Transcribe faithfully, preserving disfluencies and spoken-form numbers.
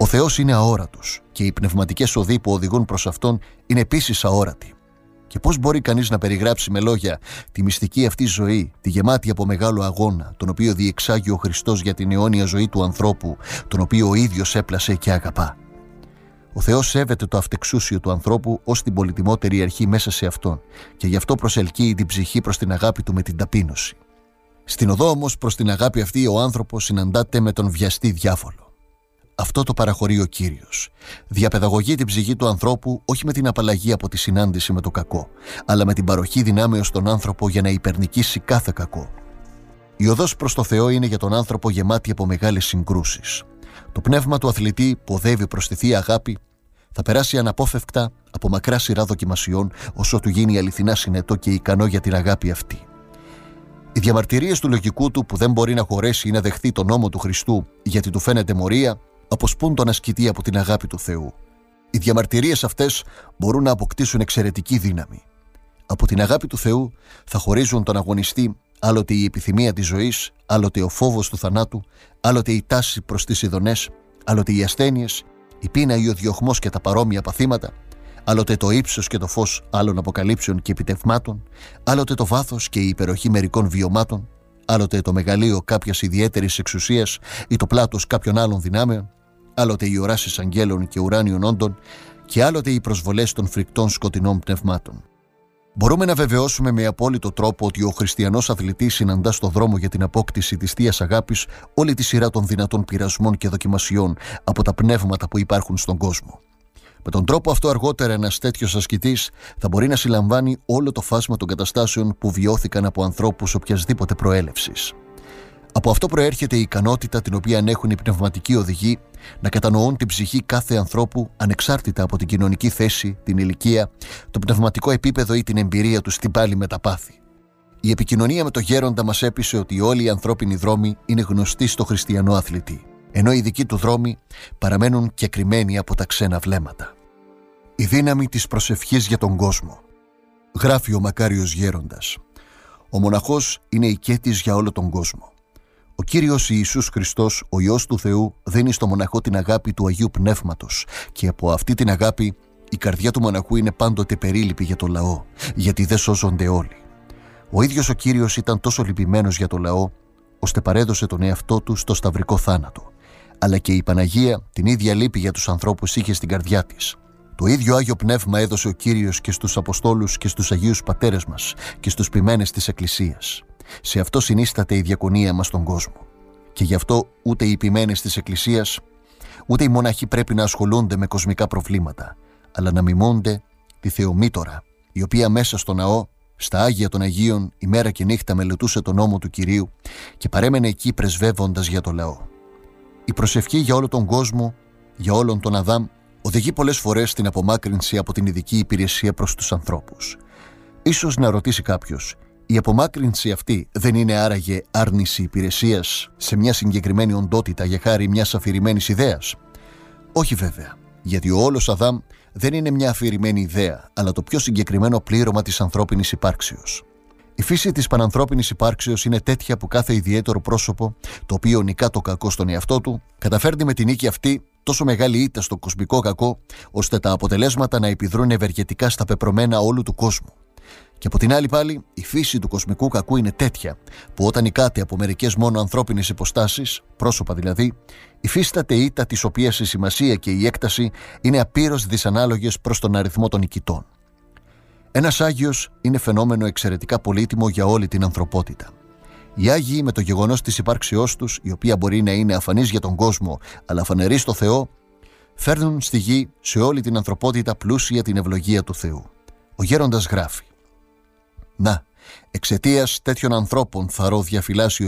Ο Θεός είναι αόρατος και οι πνευματικές οδοί που οδηγούν προς Αυτόν είναι επίσης αόρατοι. Και πώς μπορεί κανείς να περιγράψει με λόγια τη μυστική αυτή ζωή, τη γεμάτη από μεγάλο αγώνα, τον οποίο διεξάγει ο Χριστός για την αιώνια ζωή του ανθρώπου, τον οποίο ο ίδιος έπλασε και αγαπά. Ο Θεός σέβεται το αυτεξούσιο του ανθρώπου ως την πολυτιμότερη αρχή μέσα σε Αυτόν και γι' αυτό προσελκύει την ψυχή προς την αγάπη του με την ταπείνωση. Στην οδό όμως προς την αγάπη αυτή ο άνθρωπος συναντάται με τον βιαστή διάβολο. Αυτό το παραχωρεί ο Κύριος. Διαπαιδαγωγεί την ψυχή του ανθρώπου όχι με την απαλλαγή από τη συνάντηση με το κακό, αλλά με την παροχή δυνάμεως στον άνθρωπο για να υπερνικήσει κάθε κακό. Η οδός προς το Θεό είναι για τον άνθρωπο γεμάτη από μεγάλες συγκρούσεις. Το πνεύμα του αθλητή που οδεύει προς τη Θεία Αγάπη θα περάσει αναπόφευκτα από μακρά σειρά δοκιμασιών, ώσο του γίνει αληθινά συνετό και ικανό για την αγάπη αυτή. Οι διαμαρτυρίες του λογικού του που δεν μπορεί να χωρέσει ή να δεχθεί τον νόμο του Χριστού γιατί του φαίνεται μορία, αποσπούν τον ασκητή από την αγάπη του Θεού. Οι διαμαρτυρίες αυτές μπορούν να αποκτήσουν εξαιρετική δύναμη. Από την αγάπη του Θεού θα χωρίζουν τον αγωνιστή άλλοτε η επιθυμία της ζωής, άλλοτε ο φόβος του θανάτου, άλλοτε η τάση προς τις ειδονές, άλλοτε οι ασθένειες, η πείνα ή ο διωγμός και τα παρόμοια παθήματα, άλλοτε το ύψος και το φως άλλων αποκαλύψεων και επιτευμάτων, άλλοτε το βάθος και η υπεροχή μερικών βιωμάτων, άλλοτε το μεγαλείο κάποιας ιδιαίτερης εξουσίας ή το πλάτος κάποιων άλλων δυνάμεων, άλλοτε οι οράσεις αγγέλων και ουράνιων όντων και άλλοτε οι προσβολές των φρικτών σκοτεινών πνευμάτων. Μπορούμε να βεβαιώσουμε με απόλυτο τρόπο ότι ο χριστιανός αθλητής συναντά στο δρόμο για την απόκτηση της Θείας Αγάπης όλη τη σειρά των δυνατών πειρασμών και δοκιμασιών από τα πνεύματα που υπάρχουν στον κόσμο. Με τον τρόπο αυτό αργότερα ένας τέτοιος ασκητής θα μπορεί να συλλαμβάνει όλο το φάσμα των καταστάσεων που βιώθηκαν από ανθρώπους οποιασδήποτε προέλευσης. Από αυτό προέρχεται η ικανότητα την οποία έχουν οι πνευματικοί οδηγοί να κατανοούν την ψυχή κάθε ανθρώπου ανεξάρτητα από την κοινωνική θέση, την ηλικία, το πνευματικό επίπεδο ή την εμπειρία του στην πάλη μεταπάθη. Η επικοινωνία με το γέροντα μας έπεισε ότι όλοι οι ανθρώπινοι δρόμοι είναι γνωστοί στο χριστιανό αθλητή, ενώ οι δικοί του δρόμοι παραμένουν κεκριμμένοι από τα ξένα βλέμματα. Η δύναμη της προσευχής για τον κόσμο. Γράφει ο μακάριος γέροντας. Ο μοναχός είναι οικέτης για όλο τον κόσμο. Ο Κύριος Ιησούς Χριστός, ο Υιός του Θεού, δίνει στο μοναχό την αγάπη του Αγίου Πνεύματος και από αυτή την αγάπη η καρδιά του μοναχού είναι πάντοτε περίληπη για το λαό, γιατί δεν σώζονται όλοι. Ο ίδιος ο Κύριος ήταν τόσο λυπημένος για το λαό, ώστε παρέδωσε τον εαυτό του στο σταυρικό θάνατο. Αλλά και η Παναγία την ίδια λύπη για τους ανθρώπους είχε στην καρδιά της. Το ίδιο Άγιο Πνεύμα έδωσε ο Κύριος και στους Αποστόλους και στους Αγίους Πατέρες μας και στους ποιμένες της Εκκλησίας. Σε αυτό συνίσταται η διακονία μας στον κόσμο. Και γι' αυτό ούτε οι ποιμένες της Εκκλησίας, ούτε οι μοναχοί πρέπει να ασχολούνται με κοσμικά προβλήματα, αλλά να μιμούνται τη Θεομήτωρα, η οποία μέσα στο ναό, στα Άγια των Αγίων, ημέρα και νύχτα μελετούσε τον νόμο του Κυρίου και παρέμενε εκεί πρεσβεύοντας για το λαό. Η προσευχή για όλο τον κόσμο, για όλον τον Αδάμ, οδηγεί πολλές φορές στην απομάκρυνση από την ειδική υπηρεσία προς τους ανθρώπους. Ίσως να ρωτήσει κάποιος, η απομάκρυνση αυτή δεν είναι άραγε άρνηση υπηρεσίας σε μια συγκεκριμένη οντότητα για χάρη μιας αφηρημένης ιδέας? Όχι βέβαια, γιατί ο όλος Αδάμ δεν είναι μια αφηρημένη ιδέα, αλλά το πιο συγκεκριμένο πλήρωμα της ανθρώπινης υπάρξεως. Η φύση της πανανθρώπινης υπάρξεως είναι τέτοια που κάθε ιδιαίτερο πρόσωπο, το οποίο νικά το κακό στον εαυτό του, καταφέρνει με την νίκη αυτή τόσο μεγάλη ήττα στο κοσμικό κακό, ώστε τα αποτελέσματα να επιδρούν ευεργετικά στα πεπρωμένα όλου του κόσμου. Και από την άλλη πάλι, η φύση του κοσμικού κακού είναι τέτοια, που όταν νικάται από μερικές μόνο ανθρώπινες υποστάσεις, πρόσωπα δηλαδή, υφίσταται ήττα της οποίας η σημασία και η έκταση είναι απείρως δυσανάλογες προς τον αριθμό των νικητών. Ένας Άγιος είναι φαινόμενο εξαιρετικά πολύτιμο για όλη την ανθρωπότητα. Οι Άγιοι, με το γεγονός της υπάρξεώς τους, η οποία μπορεί να είναι αφανής για τον κόσμο, αλλά φανερή στο Θεό, φέρνουν στη γη σε όλη την ανθρωπότητα πλούσια την ευλογία του Θεού. Ο γέροντας γράφει: «Να, εξαιτίας τέτοιων ανθρώπων θαρώ διαφυλάσσει